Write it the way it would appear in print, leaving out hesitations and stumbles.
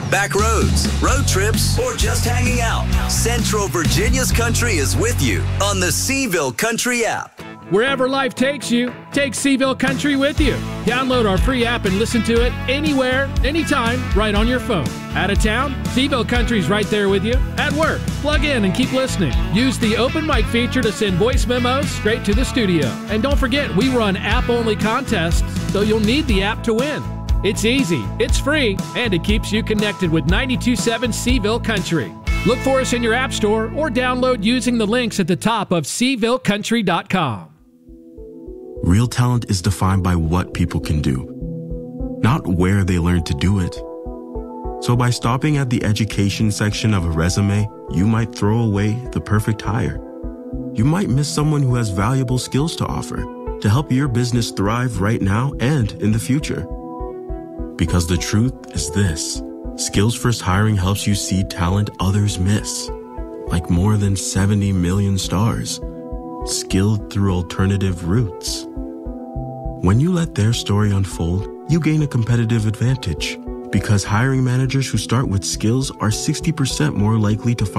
back roads, road trips, or just hanging out, Central Virginia's country is with you on the Seaville Country app. Wherever life takes you, take Seaville Country with you. Download our free app and listen to it anywhere, anytime, right on your phone. Out of town, Seaville Country's right there with you. At work, plug in and keep listening. Use the open mic feature to send voice memos straight to the studio. And don't forget, we run app-only contests, so you'll need the app to win. It's easy, it's free, and it keeps you connected with 92.7 Seaville Country. Look for us in your app store or download using the links at the top of SeavilleCountry.com. Real talent is defined by what people can do, not where they learn to do it. So by stopping at the education section of a resume, you might throw away the perfect hire. You might miss someone who has valuable skills to offer to help your business thrive right now and in the future. Because the truth is this: Skills First Hiring helps you see talent others miss, like more than 70 million stars, skilled through alternative routes. When you let their story unfold, you gain a competitive advantage, because hiring managers who start with skills are 60% more likely to find